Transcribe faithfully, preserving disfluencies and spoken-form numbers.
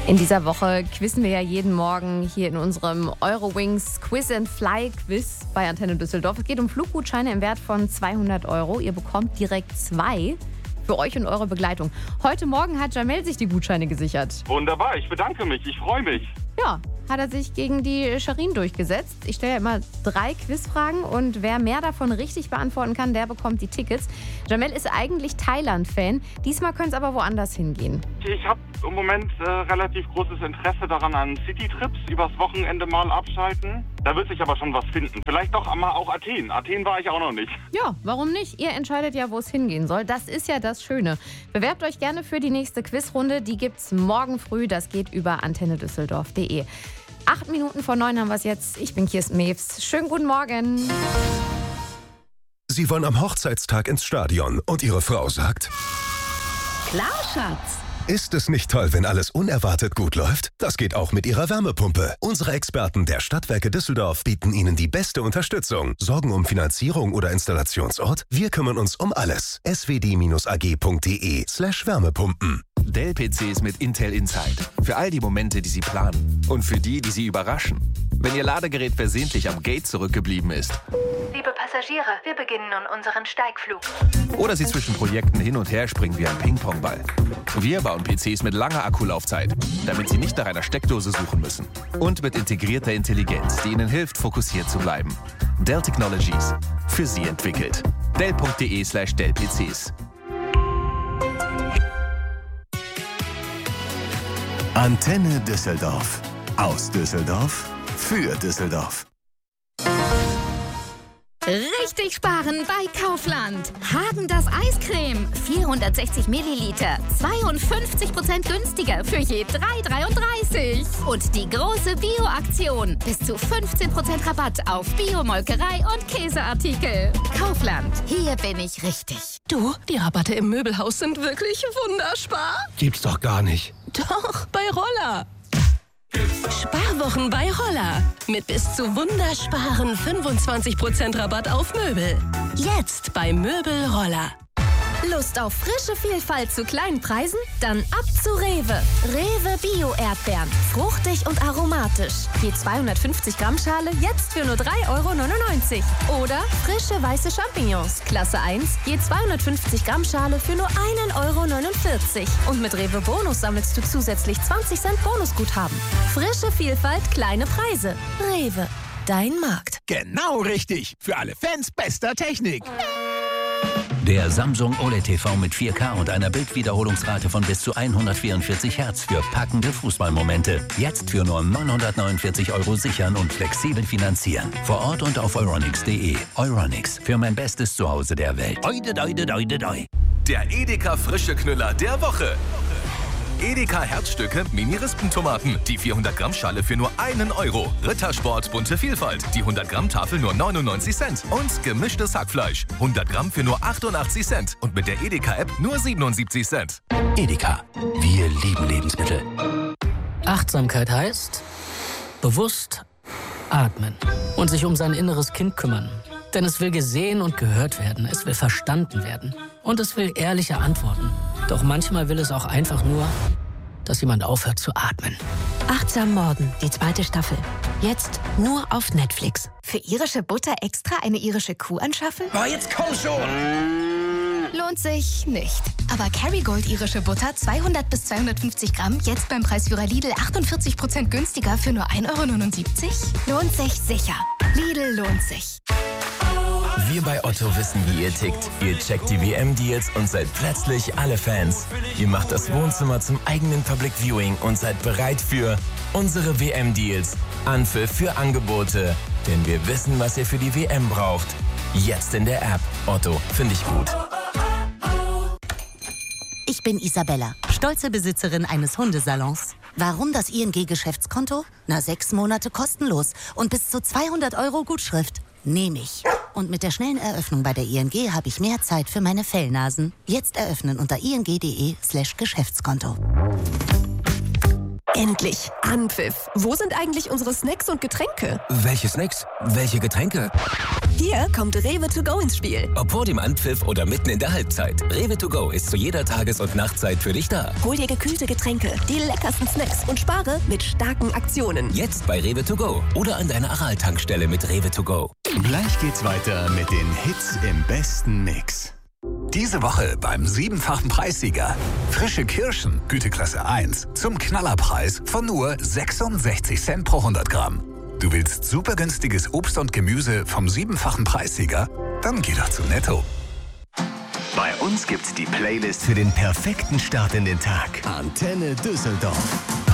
In dieser Woche quizzen wir ja jeden Morgen hier in unserem Eurowings Quiz and Fly Quiz bei Antenne Düsseldorf. Es geht um Fluggutscheine im Wert von zweihundert Euro. Ihr bekommt direkt zwei für euch und eure Begleitung. Heute Morgen hat Jamel sich die Gutscheine gesichert. Wunderbar, ich bedanke mich, ich freue mich. Ja, hat er sich gegen die Shirin durchgesetzt. Ich stelle ja immer drei Quizfragen und wer mehr davon richtig beantworten kann, der bekommt die Tickets. Jamel ist eigentlich Thailand-Fan. Diesmal könnte es aber woanders hingehen. Ich habe im Moment äh, relativ großes Interesse daran an Citytrips, übers Wochenende mal abschalten. Da wird sich aber schon was finden. Vielleicht doch mal auch Athen. Athen war ich auch noch nicht. Ja, warum nicht? Ihr entscheidet ja, wo es hingehen soll. Das ist ja das Schöne. Bewerbt euch gerne für die nächste Quizrunde. Die gibt's morgen früh. Das geht über antenne düsseldorf punkt de. Acht Minuten vor neun haben wir es jetzt. Ich bin Kirsten Mewes. Schönen guten Morgen. Sie wollen am Hochzeitstag ins Stadion und Ihre Frau sagt: Klar, Schatz. Ist es nicht toll, wenn alles unerwartet gut läuft? Das geht auch mit Ihrer Wärmepumpe. Unsere Experten der Stadtwerke Düsseldorf bieten Ihnen die beste Unterstützung. Sorgen um Finanzierung oder Installationsort? Wir kümmern uns um alles. s w d Bindestrich a g punkt de slash Wärmepumpen. Dell-P Cs mit Intel Inside. Für all die Momente, die Sie planen. Und für die, die Sie überraschen. Wenn Ihr Ladegerät versehentlich am Gate zurückgeblieben ist. Liebe Passagiere, wir beginnen nun unseren Steigflug. Oder Sie zwischen Projekten hin und her springen wie ein Ping-Pong-Ball. Wir bauen P Cs mit langer Akkulaufzeit, damit Sie nicht nach einer Steckdose suchen müssen. Und mit integrierter Intelligenz, die Ihnen hilft, fokussiert zu bleiben. Dell Technologies. Für Sie entwickelt. dell punkt de slash Dell P Cs. Antenne Düsseldorf. Aus Düsseldorf. Für Düsseldorf. Richtig sparen bei Kaufland. Häagen-Dazs Eiscreme. vierhundertsechzig Milliliter. zweiundfünfzig Prozent günstiger für je drei Euro dreiunddreißig. Und die große Bio-Aktion. Bis zu fünfzehn Prozent Rabatt auf Bio-Molkerei und Käseartikel. Kaufland. Hier bin ich richtig. Du, die Rabatte im Möbelhaus sind wirklich wunderbar. Gibt's doch gar nicht. Doch, bei Roller. Sparwochen bei Roller. Mit bis zu wundersparen fünfundzwanzig Prozent Rabatt auf Möbel. Jetzt bei Möbel Roller. Lust auf frische Vielfalt zu kleinen Preisen? Dann ab zu Rewe. Rewe Bio-Erdbeeren. Fruchtig und aromatisch. Je zweihundertfünfzig Gramm Schale jetzt für nur drei Euro neunundneunzig. Oder frische weiße Champignons. Klasse eins. Je zweihundertfünfzig Gramm Schale für nur ein Euro neunundvierzig. Und mit Rewe Bonus sammelst du zusätzlich zwanzig Cent Bonusguthaben. Frische Vielfalt, kleine Preise. Rewe. Dein Markt. Genau richtig. Für alle Fans bester Technik. Der Samsung O L E D T V mit vier K und einer Bildwiederholungsrate von bis zu hundertvierundvierzig Hertz für packende Fußballmomente. Jetzt für nur neunhundertneunundvierzig Euro sichern und flexibel finanzieren. Vor Ort und auf euronics punkt de. Euronics, für mein bestes Zuhause der Welt. Oide, oide, oide, oide. Der Edeka frische Knüller der Woche. Edeka Herzstücke Mini-Rispentomaten. Die vierhundert Gramm Schale für nur einen Euro. Rittersport bunte Vielfalt. Die hundert Gramm Tafel nur neunundneunzig Cent. Und gemischtes Hackfleisch. hundert Gramm für nur achtundachtzig Cent. Und mit der Edeka-App nur siebenundsiebzig Cent. Edeka. Wir lieben Lebensmittel. Achtsamkeit heißt bewusst atmen und sich um sein inneres Kind kümmern. Denn es will gesehen und gehört werden. Es will verstanden werden. Und es will ehrliche Antworten. Doch manchmal will es auch einfach nur, dass jemand aufhört zu atmen. Achtsam Morden, die zweite Staffel. Jetzt nur auf Netflix. Für irische Butter extra eine irische Kuh anschaffen? Oh, jetzt komm schon! Lohnt sich nicht. Aber Kerrygold irische Butter zweihundert bis zweihundertfünfzig Gramm jetzt beim Preisführer Lidl achtundvierzig Prozent günstiger für nur ein Euro neunundsiebzig? Lohnt sich sicher. Lidl lohnt sich. Wir bei Otto wissen, wie ihr tickt. Ihr checkt die W M-Deals und seid plötzlich alle Fans. Ihr macht das Wohnzimmer zum eigenen Public Viewing und seid bereit für unsere W M-Deals. Anpfiff für Angebote. Denn wir wissen, was ihr für die W M braucht. Jetzt in der App. Otto, finde ich gut. Ich bin Isabella, stolze Besitzerin eines Hundesalons. Warum das I N G-Geschäftskonto? Na, sechs Monate kostenlos und bis zu zweihundert Euro Gutschrift. Nehme ich. Und mit der schnellen Eröffnung bei der I N G habe ich mehr Zeit für meine Fellnasen. Jetzt eröffnen unter ing punkt de slash Geschäftskonto. Endlich! Anpfiff! Wo sind eigentlich unsere Snacks und Getränke? Welche Snacks? Welche Getränke? Hier kommt Rewe to go ins Spiel. Ob vor dem Anpfiff oder mitten in der Halbzeit. Rewe to go ist zu jeder Tages- und Nachtzeit für dich da. Hol dir gekühlte Getränke, die leckersten Snacks und spare mit starken Aktionen. Jetzt bei Rewe to go oder an deiner Aral-Tankstelle mit Rewe to go. Gleich geht's weiter mit den Hits im besten Mix. Diese Woche beim siebenfachen Preissieger. Frische Kirschen, Güteklasse eins, zum Knallerpreis von nur sechsundsechzig Cent pro hundert Gramm. Du willst super günstiges Obst und Gemüse vom siebenfachen Preissieger? Dann geh doch zu Netto. Bei uns gibt's die Playlist für den perfekten Start in den Tag. Antenne Düsseldorf.